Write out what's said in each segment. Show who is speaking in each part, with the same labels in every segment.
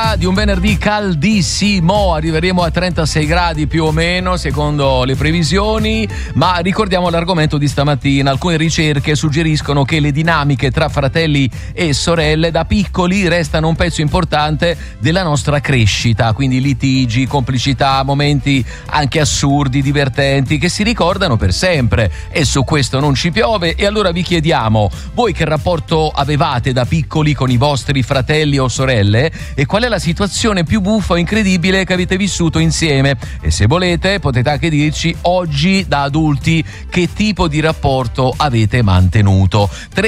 Speaker 1: Buonasera di un venerdì caldissimo, arriveremo a 36 gradi più o meno secondo le previsioni, ma ricordiamo l'argomento di stamattina. Alcune ricerche suggeriscono che le dinamiche tra fratelli e sorelle da piccoli restano un pezzo importante della nostra crescita, quindi litigi, complicità, momenti anche assurdi, divertenti, che si ricordano per sempre, e su questo non ci piove. E allora vi chiediamo, voi che rapporto avevate da piccoli con i vostri fratelli o sorelle e qual è la situazione più buffa o incredibile che avete vissuto insieme, e se volete potete anche dirci oggi da adulti che tipo di rapporto avete mantenuto.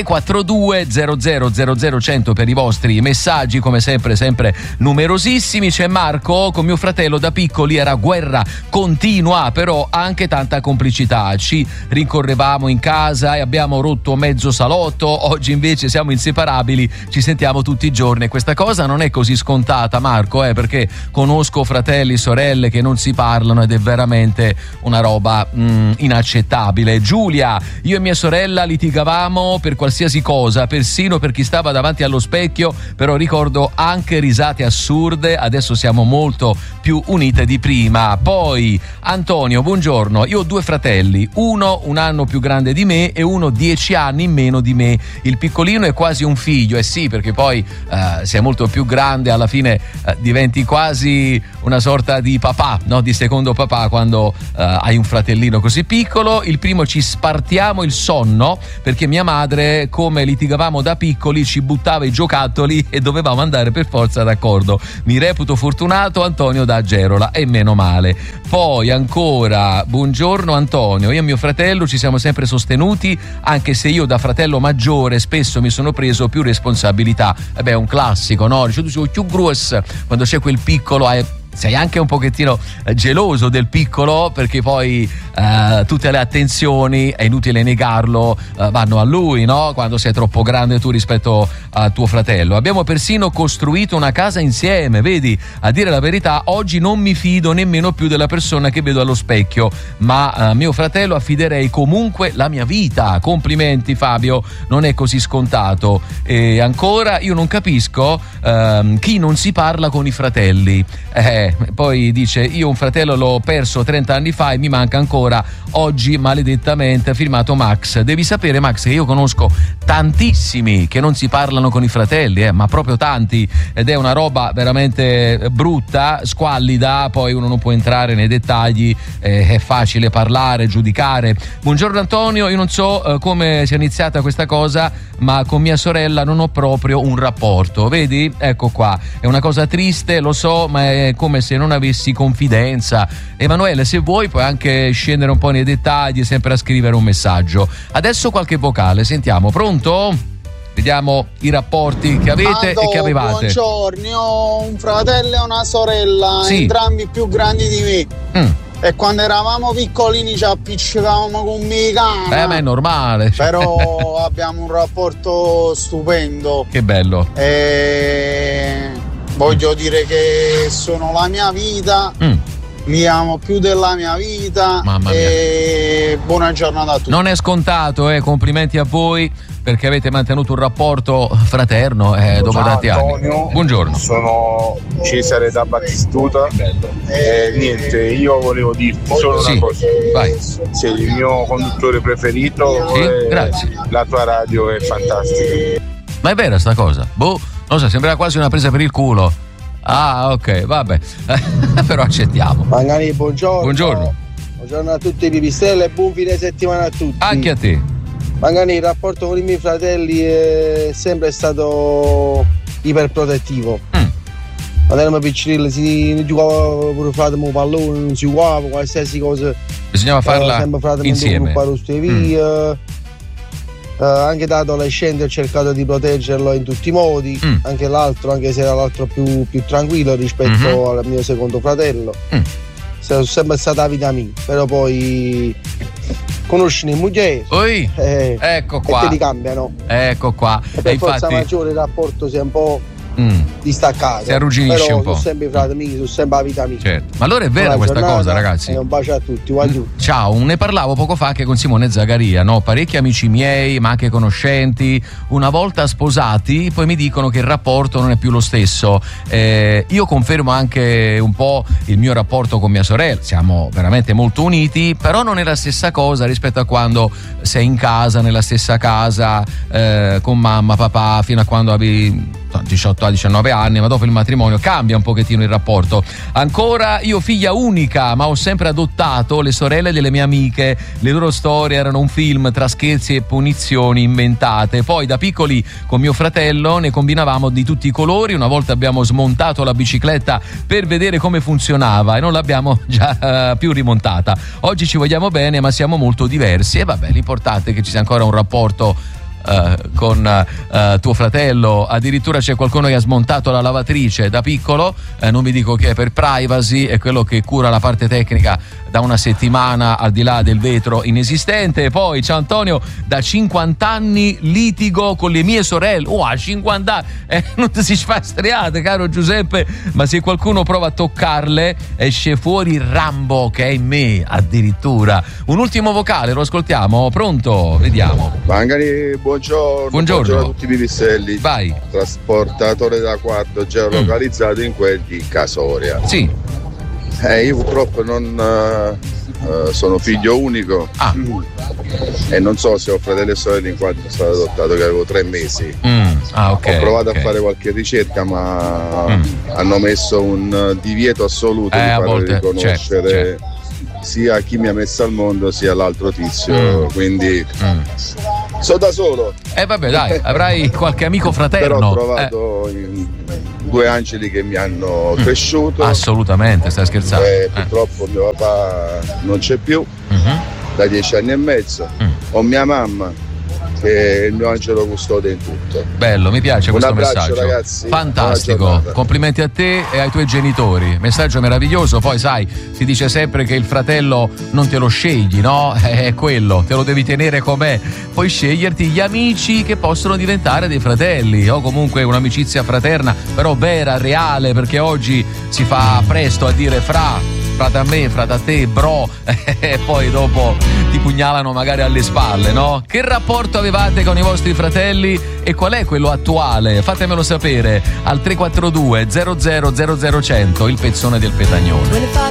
Speaker 1: 342 00 100 per i vostri messaggi, come sempre numerosissimi. C'è Marco: con mio fratello da piccoli era guerra continua, però anche tanta complicità, ci rincorrevamo in casa e abbiamo rotto mezzo salotto. Oggi invece siamo inseparabili, ci sentiamo tutti i giorni. Questa cosa non è così scontata, Marco, perché conosco fratelli e sorelle che non si parlano ed è veramente una roba inaccettabile. Giulia: io e mia sorella litigavamo per qualsiasi cosa, persino per chi stava davanti allo specchio, però ricordo anche risate assurde. Adesso siamo molto più unite di prima. Poi Antonio: buongiorno, io ho 2 fratelli, uno un anno più grande di me e uno 10 anni meno di me. Il piccolino è quasi un figlio, sì, perché poi sei molto più grande, alla fine diventi quasi una sorta di papà, no? Di secondo papà quando hai un fratellino così piccolo. Il primo: ci spartiamo il sonno perché mia madre, come litigavamo da piccoli, ci buttava i giocattoli e dovevamo andare per forza d'accordo. Mi reputo fortunato, Antonio da Gerola, e meno male. Poi ancora: buongiorno Antonio, io e mio fratello ci siamo sempre sostenuti, anche se io da fratello maggiore spesso mi sono preso più responsabilità. È un classico, no? Dice, tu sei più grosso, quando c'è quel piccolo sei anche un pochettino geloso del piccolo, perché poi tutte le attenzioni, è inutile negarlo, vanno a lui, no? Quando sei troppo grande tu rispetto a tuo fratello. Abbiamo persino costruito una casa insieme, vedi? A dire la verità, oggi non mi fido nemmeno più della persona che vedo allo specchio, ma mio fratello affiderei comunque la mia vita. Complimenti Fabio, non è così scontato. E ancora: io non capisco chi non si parla con i fratelli. Poi dice: io un fratello l'ho perso 30 anni fa e mi manca ancora oggi maledettamente. Firmato Max. Devi sapere, Max, che io conosco tantissimi che non si parlano con i fratelli, ma proprio tanti, ed è una roba veramente brutta, squallida. Poi uno non può entrare nei dettagli, è facile parlare, giudicare. Buongiorno Antonio, io non so come sia iniziata questa cosa, ma con mia sorella non ho proprio un rapporto, vedi? Ecco qua, è una cosa triste, lo so, ma è come se non avessi confidenza. Emanuele, se vuoi puoi anche scendere un po' nei dettagli, sempre a scrivere un messaggio. Adesso qualche vocale, sentiamo. Pronto? Vediamo i rapporti che avete e che avevate.
Speaker 2: Buongiorno, ho un fratello e una sorella,
Speaker 1: sì,
Speaker 2: entrambi più grandi di me. E quando eravamo piccolini ci appiccicavamo con mia cana.
Speaker 1: Ma è normale.
Speaker 2: Però abbiamo un rapporto stupendo.
Speaker 1: Che bello.
Speaker 2: E voglio dire che sono la mia vita. Mi amo più della mia vita.
Speaker 1: Mamma mia.
Speaker 2: E buona giornata a tutti.
Speaker 1: Non è scontato, complimenti a voi, perché avete mantenuto un rapporto fraterno dopo tanti anni. Buongiorno.
Speaker 3: Sono Cesare da Battistuta. E niente, io volevo dirti solo una cosa.
Speaker 1: Vai.
Speaker 3: Sei il mio conduttore preferito.
Speaker 1: Grazie.
Speaker 3: La tua radio è fantastica.
Speaker 1: Ma è vera sta cosa? Boh, non so, sembra quasi una presa per il culo. Ah, ok, vabbè. Però accettiamo.
Speaker 4: Magari buongiorno.
Speaker 1: Buongiorno.
Speaker 4: Buongiorno a tutti i pipistrelli e buon fine settimana a tutti.
Speaker 1: Anche a te.
Speaker 4: Magari il rapporto con i miei fratelli è sempre stato iperprotettivo. Quando eravamo piccini si giocava pure fratello pallone, non si giocava, qualsiasi cosa.
Speaker 1: Bisognava farla insieme.
Speaker 4: Anche da adolescente ho cercato di proteggerlo in tutti i modi, anche l'altro, anche se era l'altro più tranquillo rispetto al mio secondo fratello. Sono sempre stata la vita mia, però poi conosci le mogli,
Speaker 1: ecco qua,
Speaker 4: e te li cambiano.
Speaker 1: Ecco qua.
Speaker 4: E per
Speaker 1: infatti
Speaker 4: forza maggiore il rapporto si è un po' distaccato.
Speaker 1: Si arrugginisce
Speaker 4: però
Speaker 1: un po'.
Speaker 4: sono sempre i frati miei, sono sempre la vita mia.
Speaker 1: Certo. Ma allora è vera questa cosa, ragazzi.
Speaker 4: E un bacio a tutti, guagliù.
Speaker 1: Ciao, ne parlavo poco fa anche con Simone Zagaria, no? Parecchi amici miei, ma anche conoscenti, una volta sposati, poi mi dicono che il rapporto non è più lo stesso. Io confermo anche un po' il mio rapporto con mia sorella, siamo veramente molto uniti, però non è la stessa cosa rispetto a quando sei in casa, nella stessa casa, con mamma, papà, fino a quando avevi 18-19 anni, ma dopo il matrimonio cambia un pochettino il rapporto. Ancora io figlia unica, ma ho sempre adottato le sorelle delle mie amiche, le loro storie erano un film tra scherzi e punizioni inventate. Poi da piccoli con mio fratello ne combinavamo di tutti i colori, una volta abbiamo smontato la bicicletta per vedere come funzionava e non l'abbiamo già più rimontata. Oggi ci vogliamo bene, ma siamo molto diversi e vabbè, l'importante è che ci sia ancora un rapporto con tuo fratello. Addirittura c'è qualcuno che ha smontato la lavatrice da piccolo, non vi dico che è per privacy, è quello che cura la parte tecnica da una settimana al di là del vetro inesistente. Poi ciao Antonio, da 50 anni litigo con le mie sorelle. A 50 anni non ti si fa striate, caro Giuseppe, ma se qualcuno prova a toccarle esce fuori il Rambo che è in me addirittura. Un ultimo vocale, lo ascoltiamo, pronto? Vediamo.
Speaker 3: Magari buongiorno a tutti i pipistrelli.
Speaker 1: Vai.
Speaker 3: Trasportatore da quarto geolocalizzato in quel di Casoria.
Speaker 1: Sì.
Speaker 3: Io purtroppo non sono figlio unico e non so se ho fratelli e sorelle in quanto sono stato adottato, che avevo 3 mesi.
Speaker 1: Okay,
Speaker 3: ho provato a fare qualche ricerca, ma hanno messo un divieto assoluto di far riconoscere sia chi mi ha messo al mondo sia l'altro tizio, quindi sono da solo.
Speaker 1: Vabbè dai, avrai qualche amico fraterno.
Speaker 3: Però ho trovato 2 angeli che mi hanno cresciuto.
Speaker 1: Assolutamente, stai scherzando.
Speaker 3: Purtroppo mio papà non c'è più da 10 anni e mezzo. Ho mia mamma che è il mio angelo custode in tutto.
Speaker 1: Bello, mi piace questo messaggio,
Speaker 3: ragazzi.
Speaker 1: Fantastico, complimenti a te e ai tuoi genitori, messaggio meraviglioso. Poi sai, si dice sempre che il fratello non te lo scegli, no? È quello, te lo devi tenere com'è, puoi sceglierti gli amici che possono diventare dei fratelli o comunque un'amicizia fraterna, però vera, reale, perché oggi si fa presto a dire frate a me, frate a te, bro, e poi dopo ti pugnalano magari alle spalle, no? Che rapporto avevate con i vostri fratelli e qual è quello attuale? Fatemelo sapere al 342 00 00 100, il pezzone del Petagnone.